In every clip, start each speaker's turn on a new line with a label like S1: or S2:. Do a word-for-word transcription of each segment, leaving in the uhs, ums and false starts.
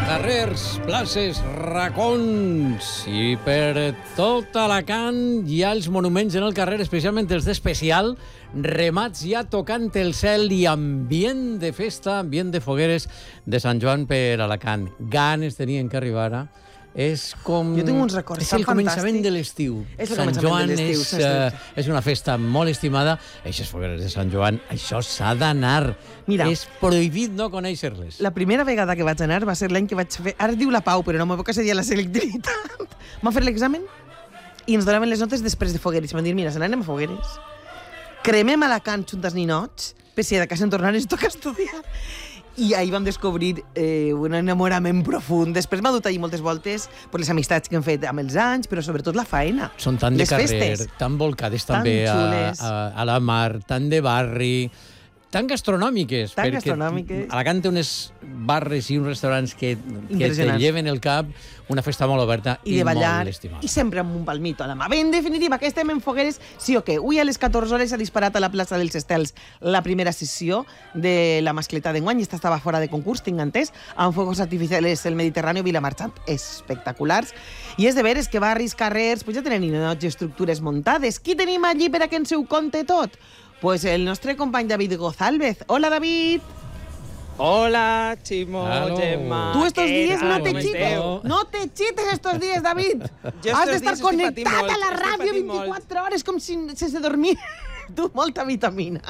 S1: carrers, places, racons i per tot Alacant hi ha els monuments en el carrer, especialment els d'especial, remats ja tocant el cel i ambient de festa, ambient de fogueres de Sant Joan per Alacant. Ganes tenien que arribar. És com...
S2: Jo tinc uns records
S1: és el
S2: tan
S1: començament
S2: fantàstic.
S1: de l'estiu.
S2: És el
S1: Sant
S2: començament
S1: Joan
S2: de l'estiu,
S1: és,
S2: sí, sí.
S1: uh, és una festa molt estimada. Eixes fogueres de Sant Joan, això s'ha d'anar.
S2: Mira.
S1: És prohibit no conèixer-les.
S2: La primera vegada que vaig anar va ser l'any que vaig fer... Ara es diu la Pau, però no m'evoca ese dia la selectivitat. Vam fer l'examen i ens donaven les notes després de fogueres. Vam dir, mira, se n'anem a fogueres. Cremem Alacant juntes ninots, per si de casa en tornar ens toca estudiar. I ahir vam descobrir eh, un enamorament profund. Després m'ha dut allí moltes voltes per les amistats que hem fet amb els anys, però sobretot la faena.
S1: Són tan de
S2: les
S1: carrer,
S2: festes.
S1: tan volcades
S2: Tan
S1: també a,
S2: xules.
S1: a, a la mar, tan de barri, tan gastronòmiques.
S2: Tan
S1: perquè
S2: gastronòmiques.
S1: Alacant té unes barres i uns restaurants que, que te
S2: Impressionants.
S1: lleven el cap, una festa molt oberta i,
S2: I de ballar,
S1: molt estimada.
S2: i sempre amb un palmito a la mà. Bé, en definitiva, que estem en fogueres, sí o què? Avui a les catorze hores s'ha disparat a la plaça dels Estels la primera sessió de la mascleta d'enguany. Esta estava fora de concurs, tinc entès, amb fuegos artificiales el Mediterrani Vilamarxant, espectaculars. I és de veres que barris, carrers, pues ja tenen ninots i estructures muntades. Qui tenim allí per a que ens ho conte tot? Pues el nostre company David Gozálvez. Hola, David.
S3: Hola, Chimo,
S1: Aló.
S3: Gemma.
S2: Tú estos
S3: ¿qué
S2: días
S3: tal?
S2: no te
S3: ¿Cómo
S2: chites,
S3: esteu?
S2: no te chites estos días, David.
S3: Jo
S2: Has
S3: estos
S2: d'estar
S3: dies estic patint
S2: connectat
S3: molt,
S2: a la
S3: estic
S2: ràdio
S3: patint molt.
S2: vint-i-quatre hores com si sense dormir. Tu, molta vitamina.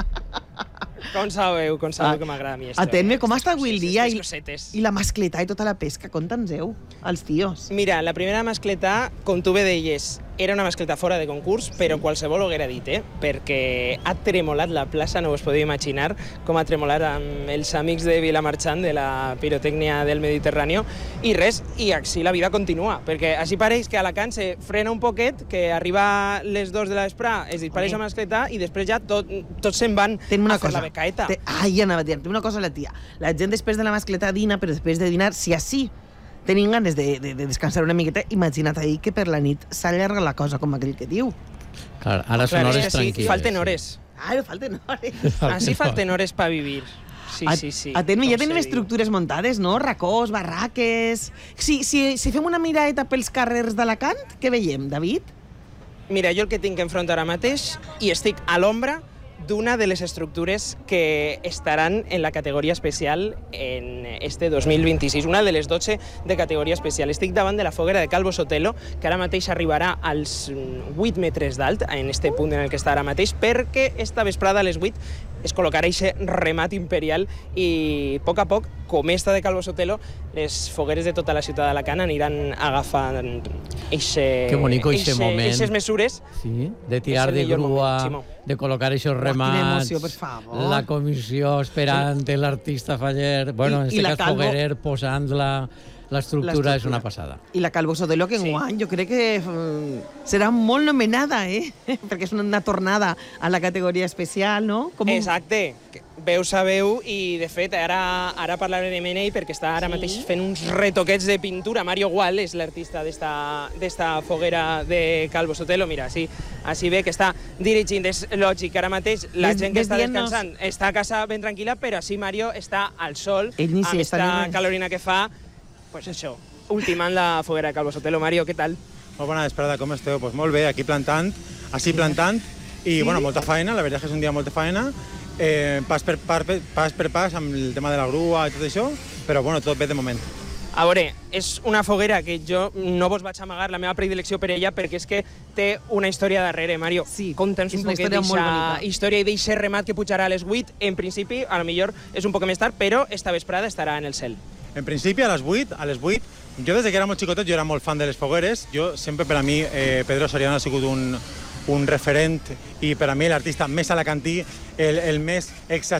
S3: Com sabeu, com sabeu
S2: Ah,
S3: que m'agrada a mi esto.
S2: Atén-me,
S3: eh?
S2: com
S3: Estas
S2: està avui el
S3: coses,
S2: dia
S3: estas
S2: i,
S3: cosetes.
S2: i la mascleta i tota la pesca? Conta'ns-heu, els tios.
S3: Mira, la primera mascleta, com tu bé deies, era una mascleta fora de concurs, però qualsevol ho haguera dit, eh? Perquè ha tremolat la plaça, no us podeu imaginar com ha tremolat amb els amics de Vilamarxant, de la pirotècnia del Mediterrani, i res, i així la vida continua, perquè així pareix que Alacant se frena un poquet, que arriba les dos de la vesprà, es dispareix la mascleta i després ja tot, tots se'n van
S2: Tenim una
S3: a fer
S2: cosa.
S3: la becaeta.
S2: Te... Ai, anava a dir, una cosa a la tia. La gent després de la mascleta dina, però després de dinar, si així tenien ganes de, de, de descansar una miqueta, imagina't ahir que per la nit s'allarga la cosa, com aquell que diu.
S1: Clar, ara són
S3: Clar, és
S1: hores
S3: que sí,
S1: tranquil·les.
S3: falten hores.
S2: Ara falten hores.
S3: Així falten hores per vivir. Sí,
S2: A-
S3: sí, sí.
S2: Atén-me, ja
S3: com
S2: tenim
S3: se diu.
S2: estructures muntades, no? Racós, barraques... Si, si, si fem una miradeta pels carrers d'Alacant, què veiem, David?
S3: Mira, jo el que tinc enfront ara mateix, i estic a l'ombra d'una de les estructures que estaran en la categoria especial en este dos mil vint-i-sis, una de les dotze de categoria especial. Estic davant de la foguera de Calvo Sotelo, que ara mateix arribarà als vuit metres d'alt, en este punt en el que està ara mateix, perquè esta vesprada a les vuit es col·locarà aquest remat imperial i a poc a poc, com esta de Calvo Sotelo, les fogueres de tota la ciutat d'Alacant aniran agafant eixe,
S1: Que bonico eixe
S3: eixe-
S1: moment.
S3: eixes mesures.
S1: Sí, de tirar
S3: És el
S1: de
S3: millor
S1: grua,
S3: moment, Ximo.
S1: de col·locar aquests
S2: quina
S1: remats,
S2: emoció, per favor.
S1: la comissió esperant, l'artista faller, bueno, en
S2: I- i la
S1: aquest cas
S2: Calvo-
S1: foguerer posant-la, l'estructura és una
S2: L'estructura.
S1: passada.
S2: I la Calvo Sotelo, que
S3: Sí.
S2: enguany jo crec que eh, serà molt nomenada, eh? Perquè és una tornada a la categoria especial, no? Com un-
S3: Exacte. Veu sabeu i, de fet, ara, ara parlaré de Menei perquè està ara
S2: Sí.
S3: mateix fent uns retoquets de pintura. Mario Gual és l'artista d'esta d'esta foguera de Calvo Sotelo. Mira, així, així ve que està dirigint. És lògic, ara mateix la
S2: Ves-
S3: gent que
S2: ves
S3: està
S2: dient-nos-
S3: descansant està a casa ben tranquil·la, però així Mario està al sol,
S2: Ell ni
S3: amb
S2: s'hi està ni
S3: esta
S2: res.
S3: calorina que fa, pues això, ultimant la foguera de Calvo Sotelo. Mario, què tal?
S4: Molt bona vesprada, com esteu? Pues molt bé, aquí plantant, així plantant, i bueno, molta feina, la veritat és que és un dia molta feina, eh, pas, per, pas, pas per pas amb el tema de la grua i tot això, però bueno, tot bé de moment.
S3: A veure, és una foguera que jo no vos vaig amagar la meva predilecció per ella perquè és que té una història darrere, Mario.
S2: Sí,
S3: Conta'ns
S2: és
S3: un
S2: una
S3: poquet
S2: història molt
S3: d'eixa
S2: bonica.
S3: història i d'eixe remat que pujarà a les vuit. En principi, a lo millor és un poc més tard, però esta vesprada estarà en el cel.
S4: En principi, a les vuit, a les vuit, jo des que era molt xicotet, jo era molt fan de les fogueres, jo sempre per a mi, eh, Pedro Soriano ha sigut un, un referent i per a mi l'artista més alacantí, el, el més